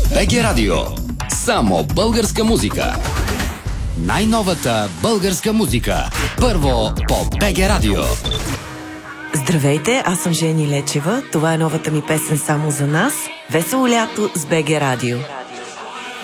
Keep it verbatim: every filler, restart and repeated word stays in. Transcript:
БГ Радио. Само българска музика. Най-новата българска музика. Първо по БГ Радио. Здравейте, аз съм Жени Лечева. Това е новата ми песен само за нас. Весело лято с БГ Радио.